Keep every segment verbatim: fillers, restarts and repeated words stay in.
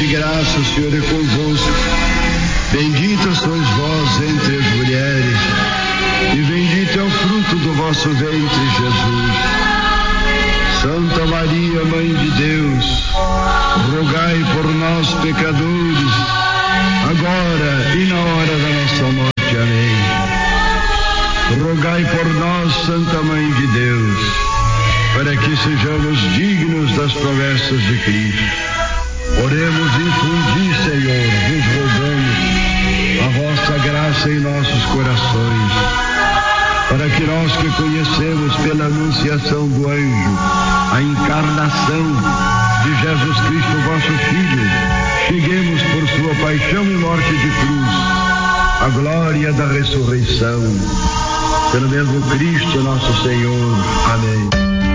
graça, o Senhor é convosco. Bendita sois vós entre as mulheres, e bendito é o fruto do vosso ventre, Jesus. Santa Maria, Mãe de Deus, rogai por nós, pecadores, agora e na hora da nossa morte. Amém. Rogai por nós, Santa Mãe de Deus, para que sejamos dignos das promessas de Cristo. Oremos, infundi, Senhor, vos rogamos a vossa graça em nossos corações, para que nós que conhecemos pela anunciação do anjo a encarnação de Jesus Cristo, vosso Filho, cheguemos por sua paixão e morte de cruz à glória da ressurreição. Pelo mesmo Cristo nosso Senhor. Amém.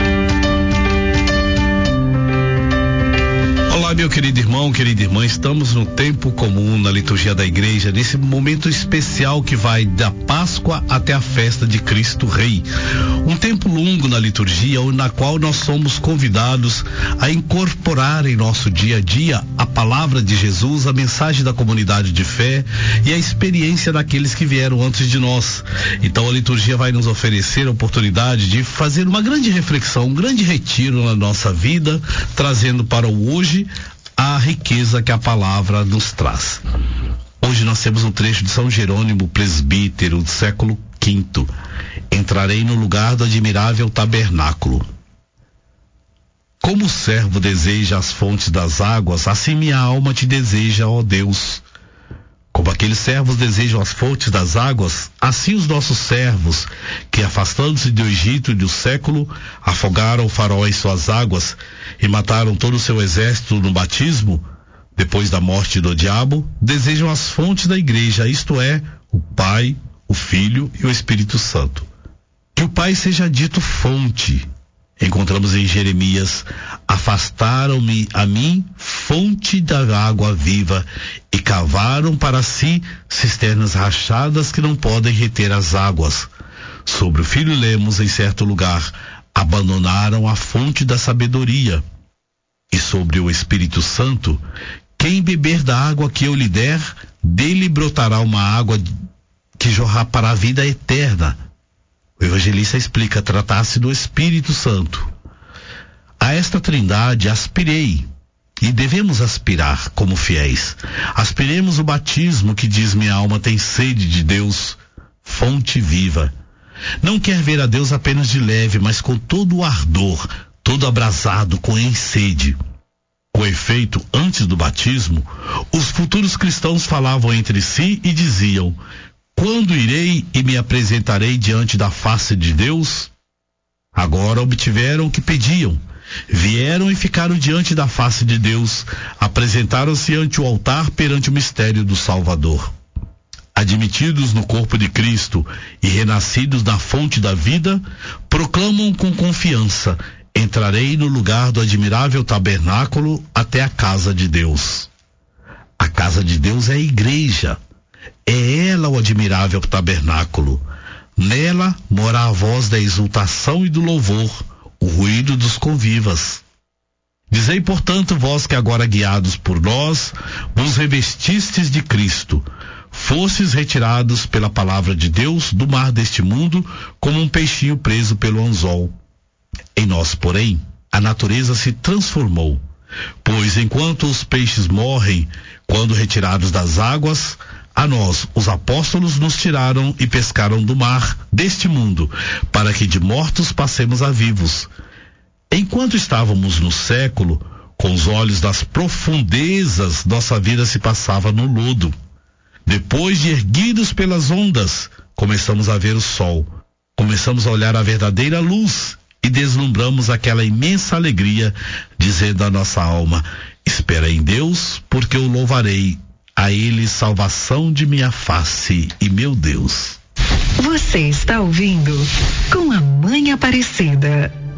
Olá, meu querido irmão, querida irmã, estamos no tempo comum na liturgia da igreja, nesse momento especial que vai da Páscoa até a festa de Cristo Rei. Um tempo longo na liturgia, na qual nós somos convidados a incorporar em nosso dia a dia a palavra de Jesus, a mensagem da comunidade de fé e a experiência daqueles que vieram antes de nós. Então a liturgia vai nos oferecer a oportunidade de fazer uma grande reflexão, um grande retiro na nossa vida, trazendo para o hoje a riqueza que a palavra nos traz. Hoje nós temos um trecho de São Jerônimo, presbítero do século quinto. Entrarei no lugar do admirável tabernáculo. Como o servo deseja as fontes das águas, assim minha alma te deseja, ó Deus. Como aqueles servos desejam as fontes das águas, assim os nossos servos, que afastando-se do Egito e do século, afogaram o faraó em suas águas e mataram todo o seu exército no batismo, depois da morte do diabo, desejam as fontes da igreja, isto é, o Pai, o Filho e o Espírito Santo. Que o Pai seja dito fonte. Encontramos em Jeremias: afastaram-me a mim fonte da água viva e cavaram para si cisternas rachadas que não podem reter as águas. Sobre o Filho lemos em certo lugar: abandonaram a fonte da sabedoria. E sobre o Espírito Santo: quem beber da água que eu lhe der, dele brotará uma água que jorrar para a vida eterna. O evangelista explica: tratar-se do Espírito Santo. A esta trindade aspirei, e devemos aspirar como fiéis. Aspiremos o batismo que diz: minha alma tem sede de Deus, fonte viva. Não quer ver a Deus apenas de leve, mas com todo o ardor, todo abrasado, com sede. Com efeito, antes do batismo, os futuros cristãos falavam entre si e diziam: quando irei e me apresentarei diante da face de Deus? Agora obtiveram o que pediam. Vieram e ficaram diante da face de Deus. Apresentaram-se ante o altar perante o mistério do Salvador. Admitidos no corpo de Cristo e renascidos na fonte da vida, proclamam com confiança: entrarei no lugar do admirável tabernáculo até a casa de Deus. A casa de Deus é a igreja. É ela o admirável tabernáculo. Nela mora a voz da exultação e do louvor, o ruído dos convivas. Dizei, portanto, vós que agora guiados por nós, vos revestistes de Cristo, fostes retirados pela palavra de Deus do mar deste mundo, como um peixinho preso pelo anzol. Em nós, porém, a natureza se transformou, pois enquanto os peixes morrem, quando retirados das águas, a nós, os apóstolos, nos tiraram e pescaram do mar, deste mundo, para que de mortos passemos a vivos. Enquanto estávamos no século, com os olhos das profundezas, nossa vida se passava no lodo. Depois de erguidos pelas ondas, começamos a ver o sol. Começamos a olhar a verdadeira luz e deslumbramos aquela imensa alegria, dizendo à nossa alma: espera em Deus, porque eu louvarei. A ele salvação de minha face e meu Deus. Você está ouvindo Com a Mãe Aparecida.